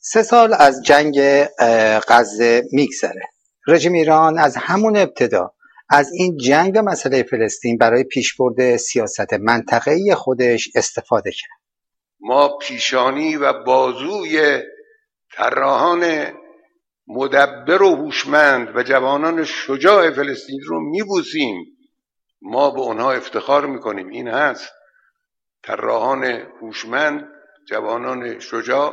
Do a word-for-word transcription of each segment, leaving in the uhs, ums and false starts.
سه سال از جنگ غزه میگذره. رژیم ایران از همون ابتدا از این جنگ و مسئله فلسطین برای پیشبرد سیاست منطقه‌ای خودش استفاده کرد. ما پیشانی و بازوی طراحان مدبر و هوشمند و جوانان شجاع فلسطین رو میبوسیم. ما به اونها افتخار میکنیم. این هست طراحان هوشمند، جوانان شجاع،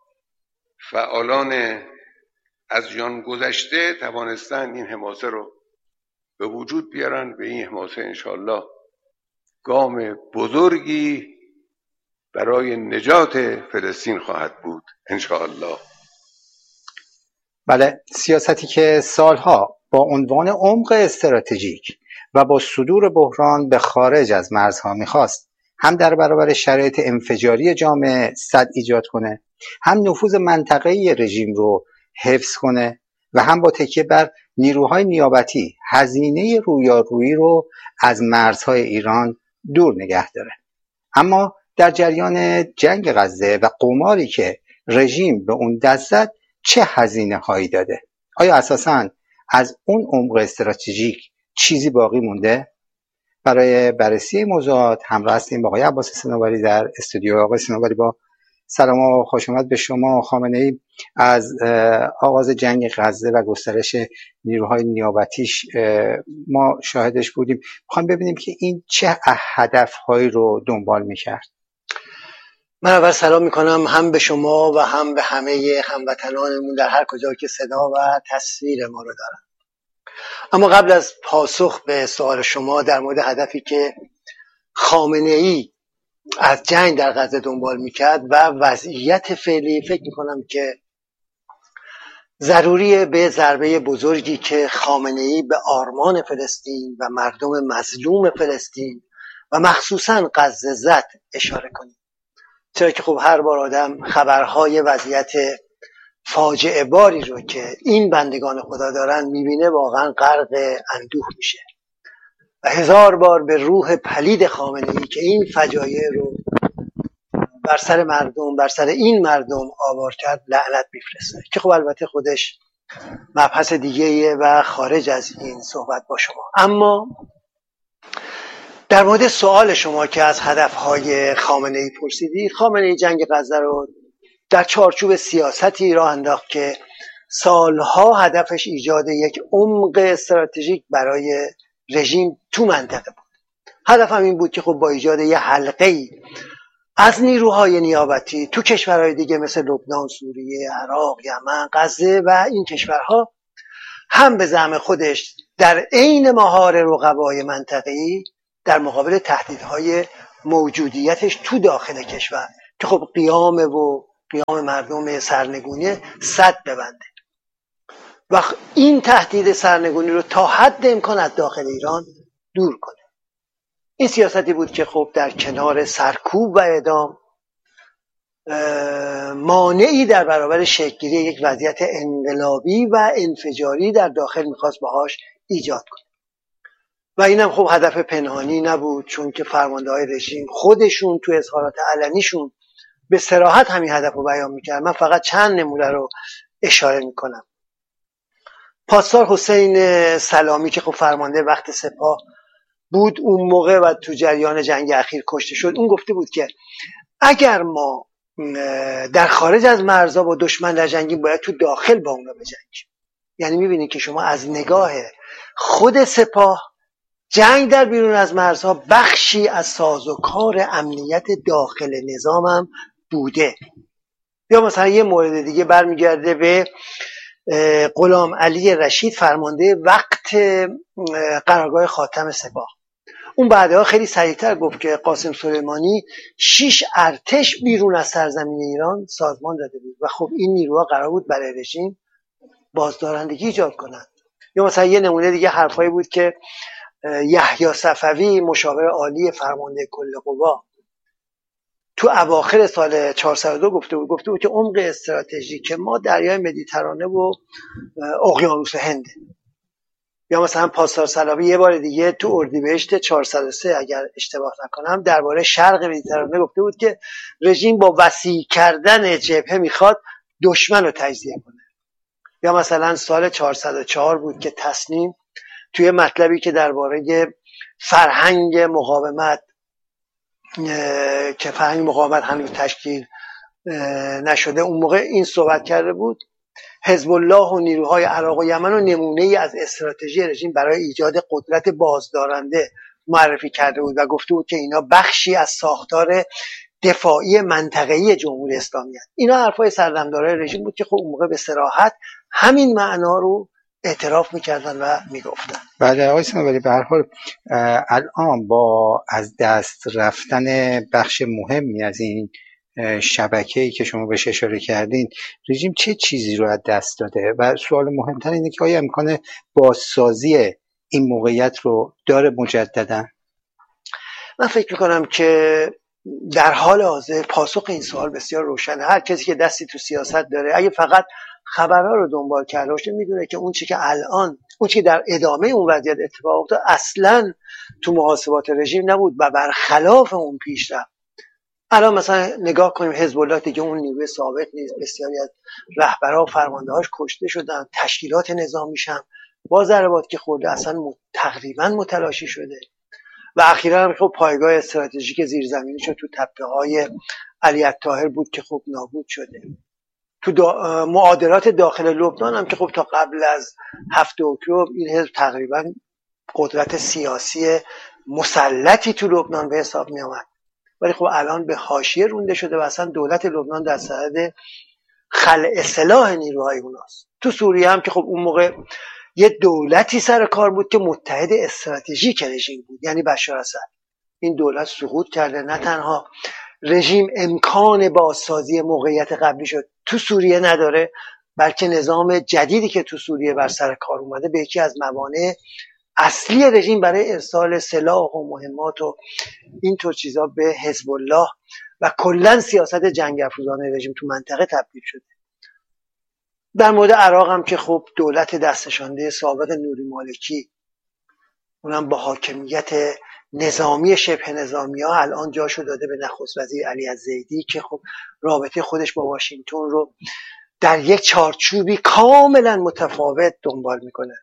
فعالان از جان گذشته توانستن این حماسه رو به وجود بیارن. به این حماسه انشاءالله گام بزرگی برای نجات فلسطین خواهد بود انشاءالله. بله، سیاستی که سالها با عنوان عمق استراتژیک و با صدور بحران به خارج از مرزها میخواست هم در برابر شرایط انفجاری جامعه سد ایجاد کنه، هم نفوذ منطقه‌ای رژیم رو حفظ کنه و هم با تکیه بر نیروهای نیابتی هزینه رویارویی رو از مرزهای ایران دور نگه داره. اما در جریان جنگ غزه و قماری که رژیم به اون دست زد چه هزینه هایی داده؟ آیا اساساً از اون عمق استراتژیک چیزی باقی مونده؟ برای بررسی موضوعات همراه هستیم با آقای عباس صنوبری در استودیو. آقای صنوبری، با سلام و خوش آمد به شما. خامنه‌ای از آغاز جنگ غزه و گسترش نیروهای نیابتیش ما شاهدش بودیم. میخوایم ببینیم که این چه هدفهایی رو دنبال میکرد. من اول سلام میکنم هم به شما و هم به همه هموطنانمون در هر کجا که صدا و تصویر ما رو دارن. اما قبل از پاسخ به سوال شما در مورد هدفی که خامنه‌ای از جنگ در غزه دنبال میکرد و وضعیت فعلی، فکر میکنم که ضروریه به ضربه بزرگی که خامنه‌ای به آرمان فلسطین و مردم مظلوم فلسطین و مخصوصا غزه زد اشاره کنیم. چرا که خب هر بار آدم خبرهای وضعیت فاجعه باری رو که این بندگان خدا دارن میبینه واقعا غرق اندوه میشه و هزار بار به روح پلید خامنه‌ای که این فجایع رو بر سر مردم بر سر این مردم آوار کرد لعنت میفرسته، که خب البته خودش مبحث دیگه‌ایه و خارج از این صحبت با شما. اما در مورد سوال شما که از هدفهای خامنه‌ای پرسیدی، خامنه‌ای جنگ غزه رو در چارچوب سیاستی راه انداخت که سالها هدفش ایجاد یک عمق استراتژیک برای رژیم تو منطقه بود. هدفم این بود که خب با ایجاد یه حلقه‌ای از نیروهای نیابتی تو کشورهای دیگه مثل لبنان، سوریه، عراق، یمن، غزه و این کشورها هم به زعم خودش در عین مهار رقبای منطقه‌ای در مقابل تهدیدهای موجودیتش تو داخل کشور که خب قیام و قیام مردم سرنگونی سد ببنده و این تهدید سرنگونی رو تا حد امکان از داخل ایران دور کنه. این سیاستی بود که خب در کنار سرکوب و اعدام مانعی در برابر شکل‌گیری یک وضعیت انقلابی و انفجاری در داخل میخواست باهاش ایجاد کنه. و اینم خب هدف پنهانی نبود، چون که فرمانده‌های رژیم خودشون تو اظهارات علنیشون به صراحت همین هدف رو بیان میکرد. من فقط چند نمونه رو اشاره میکنم. پاسدار حسین سلامی که خب فرمانده وقت سپاه بود اون موقع و تو جریان جنگ اخیر کشته شد، اون گفته بود که اگر ما در خارج از مرزها با دشمن در جنگیم باید تو داخل با اونا بجنگیم. یعنی میبینید که شما از نگاه خود سپاه جنگ در بیرون از مرزها بخشی از سازوکار امنیت داخل نظام هم بوده. یا مثلا یه مورد دیگه برمیگرده به غلام علی رشید فرمانده وقت قرارگاه خاتم سپاه. اون بعدها خیلی سریعتر گفت که قاسم سلیمانی شش ارتش بیرون از سرزمین ایران سازمان داده بود و خب این نیروها قرار بود برای رژیم بازدارندگی ایجاد کنند. یا مثلا یه نمونه دیگه حرفایی بود که یحیی صفوی مشاور عالی فرمانده کل قوا تو اواخر سال چهارصد و دو گفته بود گفته بود که عمق استراتژیک ما دریای مدیترانه و اقیانوس هنده. یا مثلا پاسدار سلامی یه بار دیگه تو اردیبهشت چهارصد و سه اگر اشتباه نکنم درباره شرق مدیترانه گفته بود که رژیم با وسیع کردن جبهه میخواد دشمن رو تجزیه کنه. یا مثلا سال چهارصد و چهار بود که تصنیم توی مطلبی که درباره فرهنگ مقاومت که فرهنگ مقاومت هنوز تشکیل نشده، اون موقع این صحبت کرده بود حزب الله و نیروهای عراق و یمن رو نمونه ای از استراتژی رژیم برای ایجاد قدرت بازدارنده معرفی کرده بود و گفته بود که اینا بخشی از ساختار دفاعی منطقه‌ای جمهوری اسلامی هست. اینا حرفای سردمدارای رژیم بود که خب اون موقع به صراحت همین معنا رو اعتراف میکردن و میگفتن. بله آقای صنوبری، به هر حال الان با از دست رفتن بخش مهمی از این شبکه‌ای که شما بهش اشاره کردین، رژیم چه چیزی رو از دست داده؟ و سوال مهمتر اینه که آیا امکان بازسازی این موقعیت رو داره مجددا؟ من فکر میکنم که در حال حاضر پاسخ این سوال بسیار روشنه. هر کسی که دستی تو سیاست داره اگه فقط خبرها رو دنبال کرده باشه میدونه که اون چی که الان اون چی که در ادامه اون وضعیت اتفاق افتاد اصلا تو محاسبات رژیم نبود و برخلاف اون پیش رفت. الان مثلا نگاه کنیم حزب الله دیگه اون نیروی ثابت نیست، بسیاری از رهبرها و فرماندهاش کشته شدن، تشکیلات نظامیش هم با ضربات که خورده اصلا تقریبا متلاشی شده و اخیرا هم خب پایگاه استراتژیک زیرزمینیش تو تپه‌های علی الطاهر بود که خب نابود شده. تو دا معادلات داخل لبنان هم که خب تا قبل از هفت اکتبر این حزب تقریبا قدرت سیاسی مسلطی تو لبنان به حساب می آمد، ولی خب الان به حاشیه رونده شده و اصلا دولت لبنان در صدد خلع سلاح نیروهای اوناست. تو سوریه هم که خب اون موقع یه دولتی سر کار بود که متحد استراتژیک رژیم بود، یعنی بشار اسد. این دولت سقوط کرده، نه تنها رژیم امکان بازسازی موقعیت قبلی شد تو سوریه نداره، بلکه نظام جدیدی که تو سوریه بر سر کار اومده به یکی از موانع اصلی رژیم برای ارسال سلاح و مهمات و اینطور چیزا به حزب الله و کلا سیاست جنگ افروزانه رژیم تو منطقه تبدیل شده. در مورد عراق هم که خب دولت دستشانده سابق نوری مالکی، اونم با حاکمیت نظامی شبه نظامی ها، الان جاشو داده به نخست وزیر علی الزیدی که خب رابطه خودش با واشنگتن رو در یک چارچوبی کاملا متفاوت دنبال میکنه.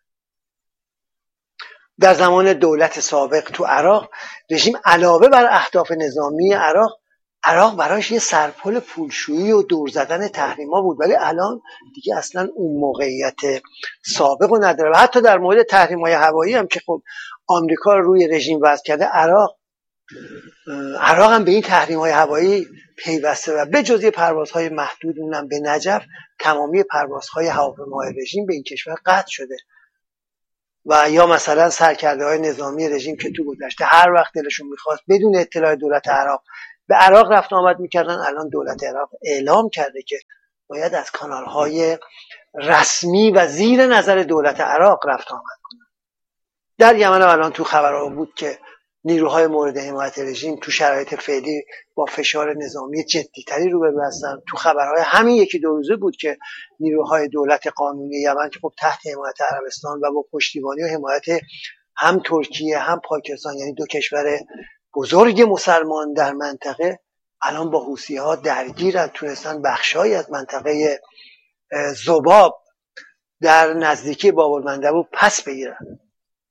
در زمان دولت سابق تو عراق رژیم علاوه بر اهداف نظامی عراق عراق براش یه سرپل پولشویی و دور زدن تحریما بود، ولی الان دیگه اصلا اون موقعیت سابق رو نداره. و حتی در مورد تحریم‌های هوایی هم که خب آمریکا رو روی رژیم وضع کرده، عراق عراق هم به این تحریم‌های هوایی پیوسته و به جز پروازهای محدود اونم به نجف تمامی پروازهای هواپیماهای رژیم به این کشور قطع شده. و یا مثلا سرکرده‌های نظامی رژیم که تو گذشته هر وقت دلشون می‌خواست بدون اطلاع دولت عراق به عراق رفت آمد می‌کردن، الان دولت عراق اعلام کرده که باید از کانال‌های رسمی و زیر نظر دولت عراق رفت آمد کنن. در یمن الان تو خبرها بود که نیروهای مورد حمایت رژیم تو شرایط فعلی با فشار نظامی جدی‌تری روبرو هستن. تو خبرهای همین یکی دو روزه بود که نیروهای دولت قانونی یمن که خب تحت حمایت عربستان و با پشتیبانی و حمایت هم ترکیه هم پاکستان، یعنی دو کشور بزرگ مسلمان در منطقه، الان با حوثی‌ها درگیرن، تونستن بخشایی از منطقه ذباب در نزدیکی باب المندب پس بگیرن.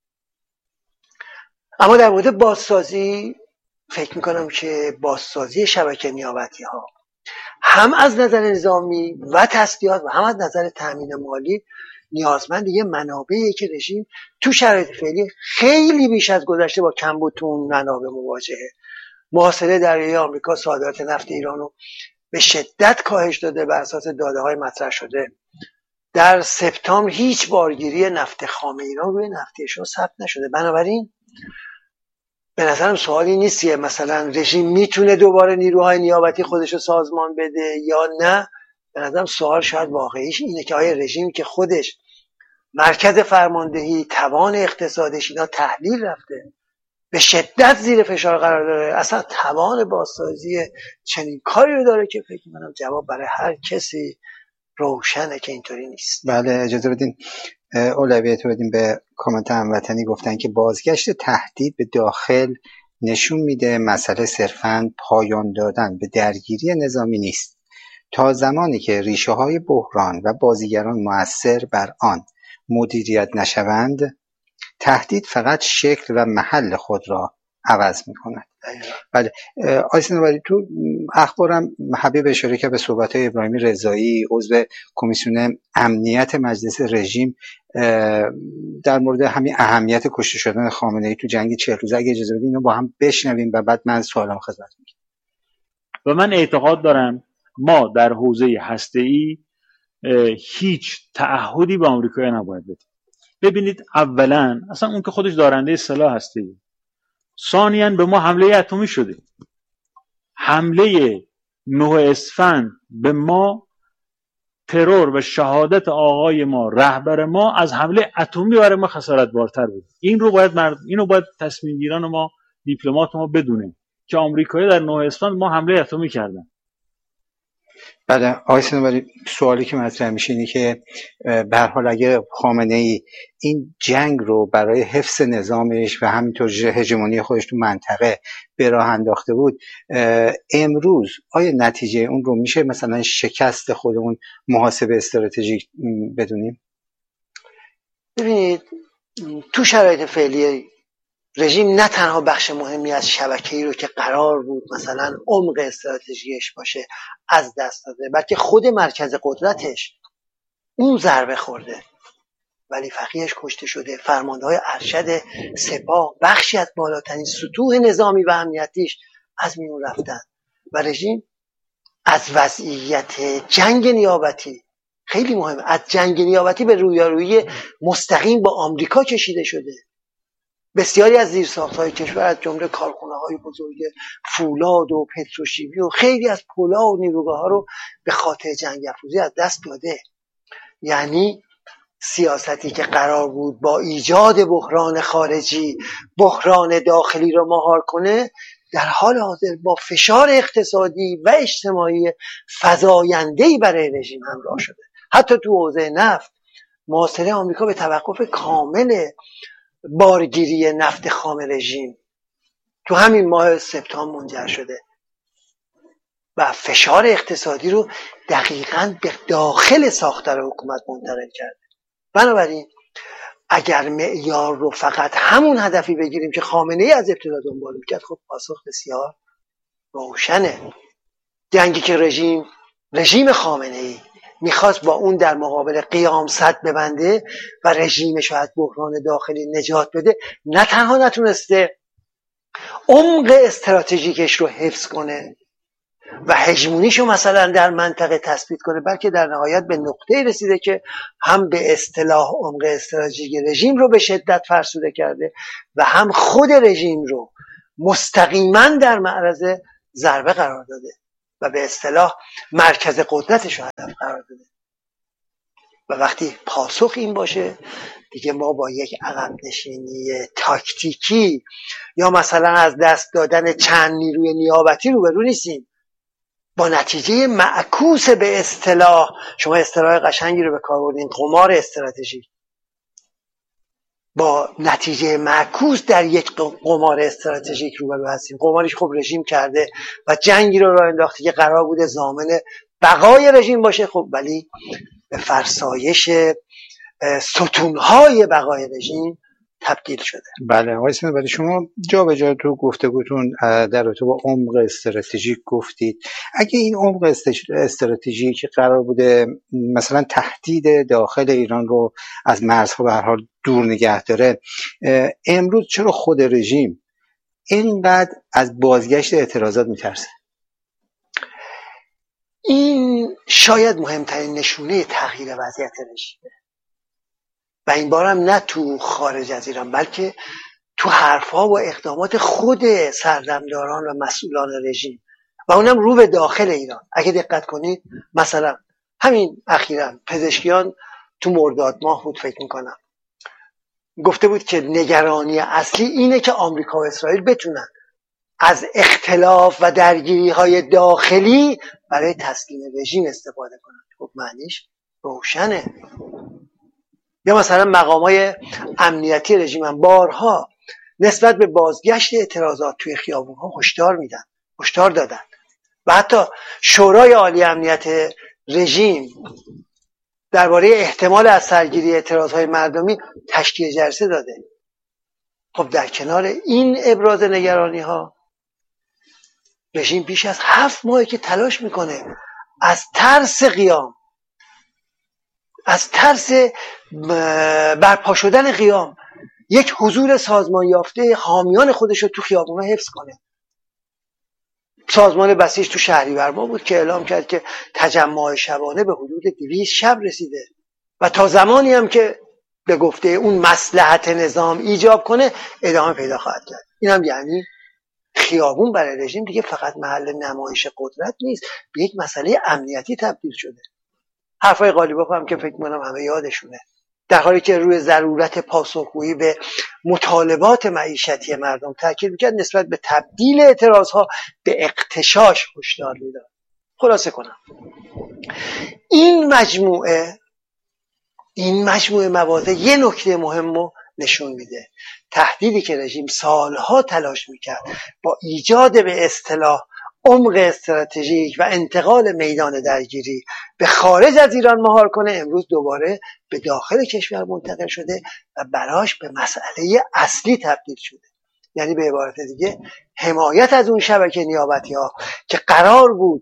اما در مورد بازسازی فکر میکنم که بازسازی شبکه نیابتی ها هم از نظر نظامی و تسلیحات و هم از نظر تامین مالی نیازمند یه منابعی که رژیم تو شرایط فعلی خیلی بیش از گذشته با کمبود تو اون منابع مواجهه. محاصره دریایی آمریکا صادرات نفت ایران رو به شدت کاهش داده بر اساس داده‌های مطرح شده. در سپتامبر هیچ بارگیری نفت خام ایران روی نفتیشون ثبت نشده. بنابراین به نظرم سوالی نیست که مثلا رژیم میتونه دوباره نیروهای نیابتی خودش رو سازمان بده یا نه. به نظرم سوال شاید واقعیش اینه که آیا رژیم که خودش مرکز فرماندهی، توان اقتصادش اینا تحلیل رفته، به شدت زیر فشار قرار داره، اصلا توان بازسازی چنین کاری رو داره؟ که فکر می‌کنم جواب برای هر کسی روشنه که اینطوری نیست. بله اجازه بدین اولویت رو بدیم به کامنت هموطنی. گفتن که بازگشت تهدید به داخل نشون میده مسئله صرفاً پایان دادن به درگیری نظامی نیست، تا زمانی که ریشه های بحران و بازیگران مؤثر بر آن مدیریت نشوند، تهدید فقط شکل و محل خود را عوض می کند. بله آقای صنوبری، تو اخبارم حبیب اشاره که به صحبت‌های ابراهیمی رضایی عضو کمیسیون امنیت مجلس رژیم در مورد همین اهمیت کشته شدن خامنه‌ای تو جنگ چهل روزه، اگه اجازه بدید اینو با هم بشنویم و بعد من سوالم خدمت میگم. و من اعتقاد دارم ما در حوزه هسته‌ای هیچ تعهدی به آمریکا نباید بدیم. ببینید اولا اصلا اون که خودش دارنده سلاح هسته‌ای، ثانیاً به ما حمله اتمی شده. حمله نه اسفند به ما، ترور و شهادت آقای ما، رهبر ما، از حمله اتمی برای ما خسارت بارتر بود. این رو باید مرد... اینو باید تصمیم گیران ما، دیپلمات ما بدونه که آمریکایی در نه اسفند ما حمله اتمی کردن. بله آقای صنوبری، سوالی که مطرح میشه اینه که به هر حال اگه خامنه‌ای این جنگ رو برای حفظ نظامش و همینطور هژمونی خودش تو منطقه به راه انداخته بود، امروز آیا نتیجه اون رو میشه مثلا شکست خودمون محاسبه استراتژیک بدونیم؟ ببینید تو شرایط فعلی رژیم نه تنها بخش مهمی از شبکه‌ای رو که قرار بود مثلا عمق استراتژیش باشه از دست داده، بلکه خود مرکز قدرتش اون ضربه خورده. ولی فقیهش کشته شده، فرمانده‌های ارشد سپاه، بخشی از بالاترین سطوح نظامی و امنیتیش از میون رفتن و رژیم از وضعیت جنگ نیابتی، خیلی مهمه، از جنگ نیابتی به رویارویی مستقیم با آمریکا کشیده شده. بسیاری از زیرساخت‌های کشور از جمله کارخانه‌های بزرگ فولاد و پتروشیمی و خیلی از پل‌ها و نیروگاه‌ها رو به خاطر جنگ افروزی از دست داده. یعنی سیاستی که قرار بود با ایجاد بحران خارجی بحران داخلی رو مهار کنه، در حال حاضر با فشار اقتصادی و اجتماعی فزاینده‌ای برای رژیم همراه شده. حتی تو حوزه نفت محاصره آمریکا به توقف کامل بارگیری نفت خام رژیم تو همین ماه سپتامبر منجر شده و فشار اقتصادی رو دقیقاً به داخل ساختار حکومت منتقل کرده. بنابراین اگر معیار رو فقط همون هدفی بگیریم که خامنه‌ای از ابتدا دنبال می‌کرد، خب پاسخ بسیار روشنه. جنگی که رژیم رژیم خامنه‌ای میخواست با اون در مقابل قیام سد ببنده و رژیمش رو از بحران داخلی نجات بده، نه تنها نتونسته عمق استراتژیکش رو حفظ کنه و هژمونیشو مثلا در منطقه تثبیت کنه، بلکه در نهایت به نقطه‌ای رسیده که هم به اصطلاح عمق استراتژیک رژیم رو به شدت فرسوده کرده و هم خود رژیم رو مستقیما در معرض ضربه قرار داده و به اصطلاح مرکز قدرتش رو هدف قرار داده. و وقتی پاسخ این باشه، دیگه ما با یک عقب نشینی تاکتیکی یا مثلا از دست دادن چند نیروی نیابتی روبرو نیستیم، با نتیجه معکوس به اصطلاح، شما اصطلاح قشنگی رو به کار بردین، قمار استراتژیک، با نتیجه معکوس در یک قمار استراتژیک روبرو هستیم. قماریش خب رژیم کرده و جنگی رو راه انداخته که قرار بوده ضامن بقای رژیم باشه، خب ولی به فرسایش ستونهای بقای رژیم تبدیل شده. بله آقای صنوبری، شما جا به جا تو گفتگوتون در رابطه با عمق استراتژیک گفتید. اگه این عمق استراتژیک قرار بوده مثلا تهدید داخل ایران رو از مرزها به هر حال دور نگه داره، امروز چرا خود رژیم اینقدر از بازگشت اعتراضات میترسه؟ این شاید مهمترین نشونه تغییر وضعیت رژیمه و این بار هم نه تو خارج از ایران، بلکه تو حرفها و اقدامات خود سردمداران و مسئولان رژیم و اونم رو به داخل ایران. اگه دقت کنید مثلا همین اخیراً پزشکیان تو مرداد ماه بود فکر میکنم گفته بود که نگرانی اصلی اینه که آمریکا و اسرائیل بتونن از اختلاف و درگیری های داخلی برای تسکین رژیم استفاده کنن. خب معنیش روشنه. یا مثلا مقامای امنیتی رژیم هم بارها نسبت به بازگشت اعتراضات توی خیابون‌ها هشدار میدن، هشدار دادن و حتی شورای عالی امنیت رژیم درباره احتمال از سرگیری اعتراضهای مردمی تشکیل جلسه داده. خب در کنار این ابراز نگرانی ها، رژیم بیش از هفت ماهی که تلاش میکنه از ترس قیام، از ترس برپا شدن قیام، یک حضور سازمان یافته حامیان خودش رو تو خیابونا حفظ کنه. سازمان بسیج تو شهریور ماه بود که اعلام کرد که تجمع شبانه به حدود دویست شب رسیده و تا زمانی هم که به گفته اون مصلحت نظام ایجاب کنه ادامه پیدا خواهد کرد. این هم یعنی خیابون برای رژیم دیگه فقط محل نمایش قدرت نیست، به یک مسئله امنیتی تبدیل شده. حرفای قالیباف هم که فکر می‌کنم همه یادشونه، در حالی که روی ضرورت پاسخگویی به مطالبات معیشتی مردم تاکید می‌کرد، نسبت به تبدیل اعتراضها به اغتشاش هشدار می‌داد. خلاصه کنم، این مجموعه این مجموعه مواد یه نکته مهم رو نشون میده. تهدیدی که رژیم سالها تلاش میکرد با ایجاد به اصطلاح عمق استراتژیک و انتقال میدان درگیری به خارج از ایران مهار کنه، امروز دوباره به داخل کشور منتقل شده و براش به مسئله اصلی تبدیل شده. یعنی به عبارت دیگه حمایت از اون شبکه نیابتی‌ها که قرار بود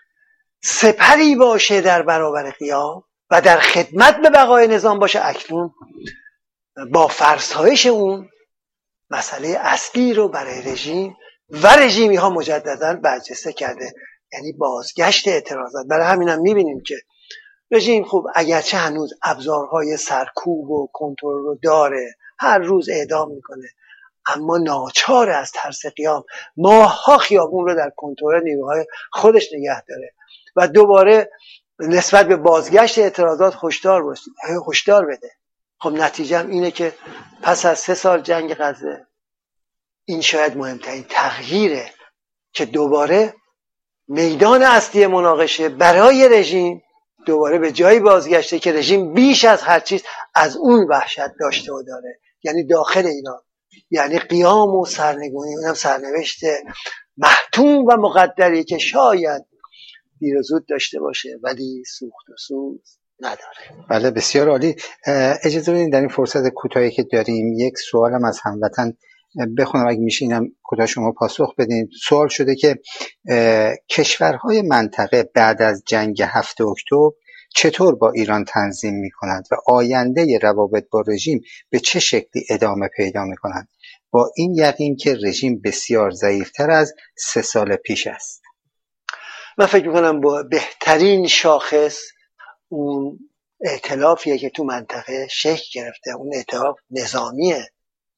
سپری باشه در برابر قیام و در خدمت به بقای نظام باشه، اکنون با فرسایش اون مسئله اصلی رو برای رژیم و رژیمی ها مجددا برجسته کرده، یعنی بازگشت اعتراضات. برای همین هم میبینیم که رژیم خوب اگرچه هنوز ابزارهای سرکوب و کنترل رو داره، هر روز اعدام میکنه، اما ناچار از ترس قیام ماه‌ها خیابون رو در کنترل نیروهای خودش نگه داره و دوباره نسبت به بازگشت اعتراضات هشدار هشدار بده. خب نتیجه اینه که پس از سه سال جنگ غزه، این شاید مهمترین تغییره که دوباره میدان اصلی مناقشه برای رژیم دوباره به جایی بازگشته که رژیم بیش از هر چیز از اون وحشت داشته و داره، یعنی داخل ایران، یعنی قیام و سرنگونی. اونم سرنوشت محتوم و مقدری که شاید دیر و زود داشته باشه ولی سوخت و سوز نداره. بله بسیار عالی. اجازه بدین در این فرصت کوتاهی که داریم یک سوالم از هموطن بخونم اگه میشه، اینم کوتاه شما پاسخ بدین. سوال شده که کشورهای منطقه بعد از جنگ هفتم اکتبر چطور با ایران تنظیم میکنند و آینده روابط با رژیم به چه شکلی ادامه پیدا میکنند، با این یقین که رژیم بسیار ضعیفتر از سه سال پیش است؟ من فکر میکنم با بهترین شاخص اون ائتلافیه که تو منطقه شکل گرفته، اون ائتلاف نظامیه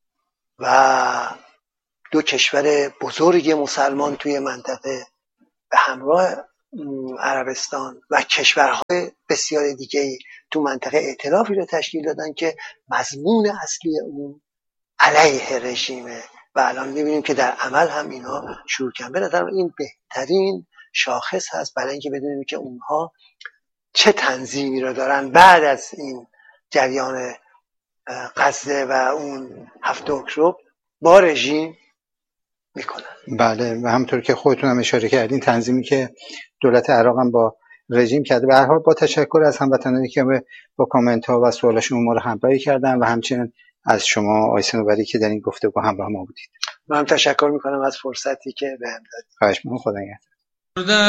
و دو کشور بزرگ مسلمان توی منطقه به همراه عربستان و کشورهای بسیار دیگه تو منطقه ائتلافی رو تشکیل دادن که مضمون اصلی اون علیه رژیمه و الان میبینیم که در عمل هم اینا شروع کردن. به نظرم این بهترین شاخص هست برای اینکه بدونیم که اونها چه تنظیمی رو دارن بعد از این جریان غزه و اون هفتم اکتبر با رژیم میکنن. بله و همطور که خودتون هم اشاره کردین، تنظیمی که دولت عراق هم با رژیم کرده. به هر حال با تشکر از هموطنانی که با کامنت ها و سوالاشون ما رو همراهی کردن و همچنین از شما آقای صنوبری که در این گفتگو همراه ما بودید. من تشکر میکنم از فرصتی که بهم دادید. خواهش می‌کنم. خدا نگهدار.